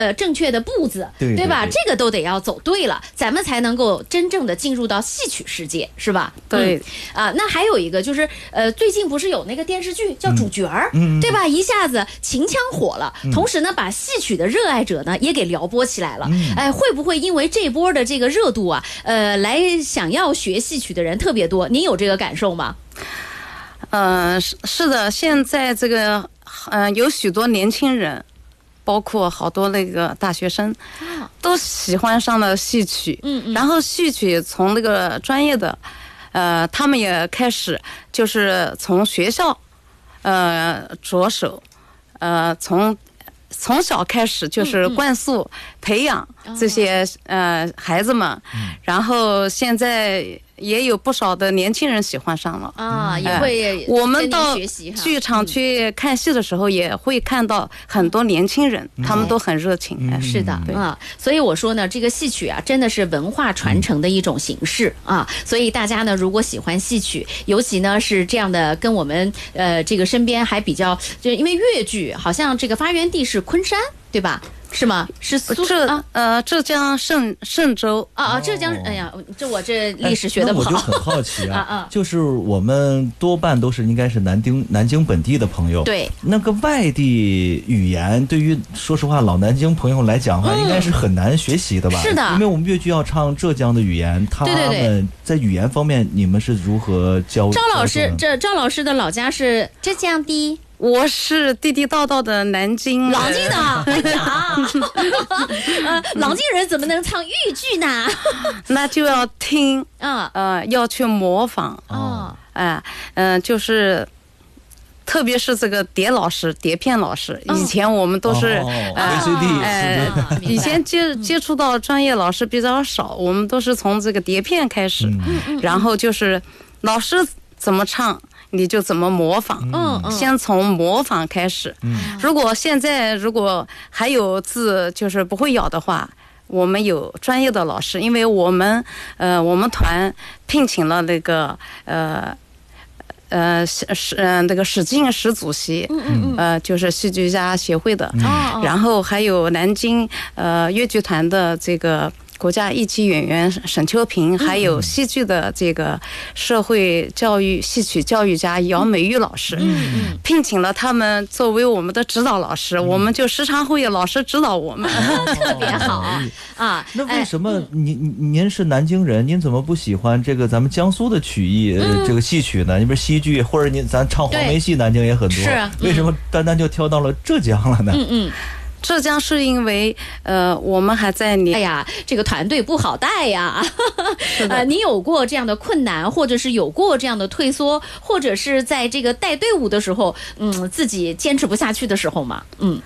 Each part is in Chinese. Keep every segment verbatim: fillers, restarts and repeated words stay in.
呃正确的步子，对对吧？这个都得要走对了，咱们才能够真正的进入到戏曲世界，是吧？ 对、 嗯、啊，那还有一个就是呃，最近不是有那个电视剧叫《主角》 嗯， 对吧？一下子秦腔火了， 嗯、 同时呢，把戏曲的热爱者呢也给撩拨起来了。 嗯、 哎，会不会因为这波的这个热度啊，呃，来想要学戏曲的人特别多？您有这个感受吗？ 呃，是是的，现在这个嗯、呃，有许多年轻人。包括好多那个大学生都喜欢上了戏曲， 嗯嗯， 然后戏曲从那个专业的呃他们也开始就是从学校呃着手呃从从小开始就是灌输培养这些呃孩子们，然后现在也有不少的年轻人喜欢上了啊，也会我们到剧场去看戏的时候也会看到很多年轻人，他们都很热情。 是的啊，所以我说呢，这个戏曲啊真的是文化传承的一种形式啊，所以大家呢如果喜欢戏曲，尤其呢是这样的跟我们呃这个身边还比较，就因为粤剧好像这个发源地是昆山，对吧？是吗？是苏浙啊呃浙江嵊嵊州啊啊浙江，哎呀，这我这历史学的不好。 哎、我就很好奇啊， 啊啊就是我们多半都是应该是南京南京本地的朋友， 对， 那个外地语言对于说实话老南京朋友来讲的话，嗯、应该是很难学习的吧？ 是的， 因为我们粤剧要唱浙江的语言，他们在语言方面你们是如何教？ 赵老师，这赵老师的老家是浙江的。 我是地地道道的南京南京的，哎呀，呃，南京人怎么能唱豫剧呢？ 那就要听， 啊， 呃，要去模仿， 哦， 哎，嗯、呃，就是。特别是这个碟老师、碟片老师，以前我们都是呃 V C D， 呃，以前接接触到专业老师比较少，我们都是从这个碟片开始， 嗯、 然后就是老师怎么唱。你就怎么模仿， 嗯， 先从模仿开始。 嗯， 如果现在如果还有字就是不会咬的话，我们有专业的老师，因为我们呃我们团聘请了那个呃呃史呃那个史进史主席， 嗯嗯呃就是戏剧家协会的， 嗯、 然后还有南京呃粤剧团的这个。国家一级演员沈秋平，还有戏剧的这个社会教育戏曲教育家姚美玉老师， 嗯， 聘请了他们作为我们的指导老师，我们就时常会有老师指导我们， 特别好啊。 那为什么您您是南京人，您怎么不喜欢这个咱们江苏的曲艺这个戏曲呢？你比如戏剧，或者您咱唱黄梅戏，南京也很多， 是为什么单单就挑到了浙江了呢？ 嗯嗯。 浙江是因为呃我们还在你哎呀这个团队不好带呀呃你有过这样的困难，或者是有过这样的退缩，或者是在这个带队伍的时候嗯自己坚持不下去的时候吗？嗯，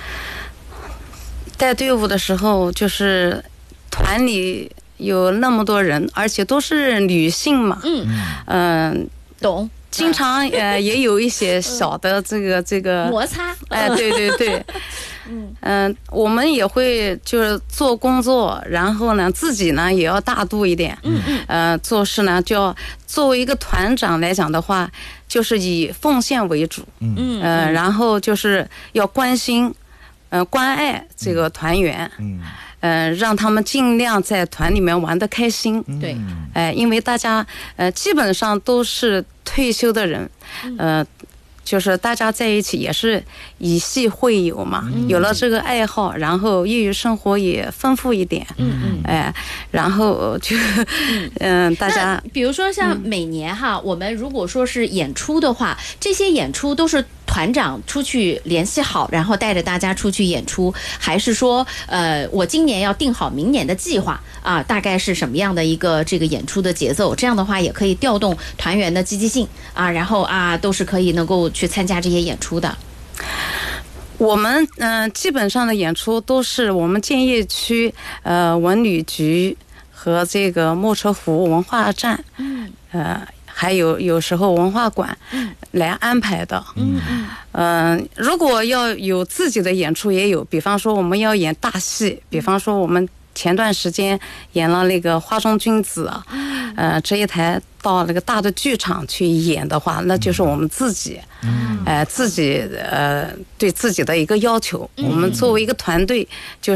带队伍的时候就是团里有那么多人，而且都是女性嘛， 嗯嗯、呃、 懂， 经常呃也有一些小的这个这个摩擦， 哎，对对对。 嗯嗯、呃，我们也会就是做工作，然后呢，自己呢也要大度一点。 嗯嗯。 呃，做事呢，就要作为一个团长来讲的话，就是以奉献为主。 嗯。 呃，然后就是要关心，呃，关爱这个团员。 嗯。 呃，让他们尽量在团里面玩得开心。 对。 哎、呃，因为大家呃基本上都是退休的人，呃。就是大家在一起也是以戏会友嘛，嗯、有了这个爱好，然后业余生活也丰富一点。 嗯嗯， 哎，然后就嗯、呃，大家比如说像每年哈、嗯，我们如果说是演出的话，这些演出都是团长出去联系好，然后带着大家出去演出，还是说呃，我今年要定好明年的计划啊，大概是什么样的一个这个演出的节奏？这样的话也可以调动团员的积极性啊，然后啊，都是可以能够去参加这些演出的。 我们嗯、呃，基本上的演出都是我们建邺区呃文旅局和这个莫车湖文化站， 嗯， 呃，还有有时候文化馆来安排的。 嗯嗯， 嗯、呃，如果要有自己的演出也有，比方说我们要演大戏，比方说我们前段时间演了那个《花中君子》， 呃，这一台到那个大的剧场去演的话，那就是我们自己，嗯，呃，自己呃对自己的一个要求。我们作为一个团队，就